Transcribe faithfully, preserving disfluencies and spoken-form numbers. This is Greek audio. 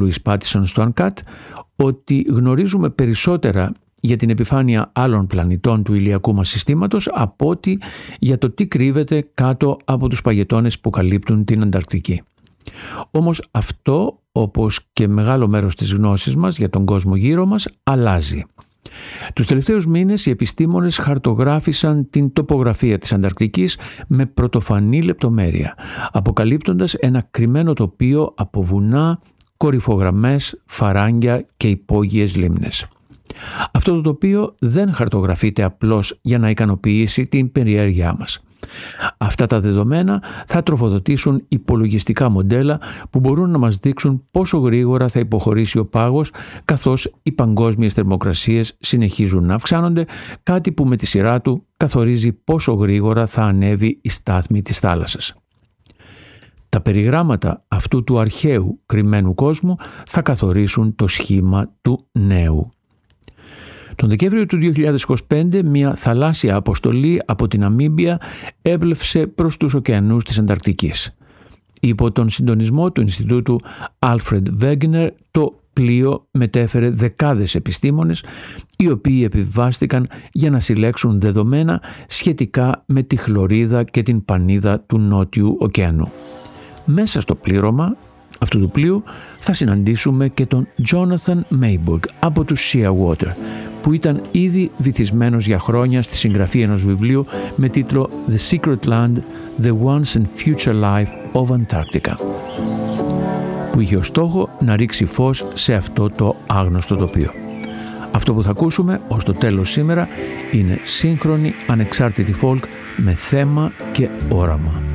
Λούις Πάτισον στο Uncut, ότι γνωρίζουμε περισσότερα για την επιφάνεια άλλων πλανητών του ηλιακού μας συστήματος από ότι για το τι κρύβεται κάτω από τους παγετώνες που καλύπτουν την Ανταρκτική. Όμως αυτό, όπως και μεγάλο μέρος της γνώσης μας για τον κόσμο γύρω μας, αλλάζει. Τους τελευταίους μήνες οι επιστήμονες χαρτογράφησαν την τοπογραφία της Ανταρκτικής με πρωτοφανή λεπτομέρεια, αποκαλύπτοντας ένα κρυμμένο τοπίο από βουνά, κορυφογραμμές, φαράγγια και υπόγειες λίμνες. Αυτό το τοπίο δεν χαρτογραφείται απλώς για να ικανοποιήσει την περιέργειά μας. Αυτά τα δεδομένα θα τροφοδοτήσουν υπολογιστικά μοντέλα που μπορούν να μας δείξουν πόσο γρήγορα θα υποχωρήσει ο πάγος, καθώς οι παγκόσμιες θερμοκρασίες συνεχίζουν να αυξάνονται, κάτι που με τη σειρά του καθορίζει πόσο γρήγορα θα ανέβει η στάθμη της θάλασσας. Τα περιγράμματα αυτού του αρχαίου κρυμμένου κόσμου θα καθορίσουν το σχήμα του νέου. Τον Δεκέμβριο του δύο χιλιάδες είκοσι πέντε μια θαλάσσια αποστολή από την Ναμίμπια έβλεψε προς τους ωκεανούς της Ανταρκτικής. Υπό τον συντονισμό του Ινστιτούτου Alfred Wegener, το πλοίο μετέφερε δεκάδες επιστήμονες, οι οποίοι επιβάστηκαν για να συλλέξουν δεδομένα σχετικά με τη χλωρίδα και την πανίδα του Νότιου ωκεανού. Μέσα στο πλήρωμα αυτού του πλοίου θα συναντήσουμε και τον Jonathan Mayburg από τους Shearwater, που ήταν ήδη βυθισμένος για χρόνια στη συγγραφή ενός βιβλίου με τίτλο The Secret Land, The Once and Future Life of Antarctica, που είχε ως στόχο να ρίξει φως σε αυτό το άγνωστο τοπίο. Αυτό που θα ακούσουμε ως το τέλος σήμερα είναι σύγχρονη ανεξάρτητη folk με θέμα και όραμα.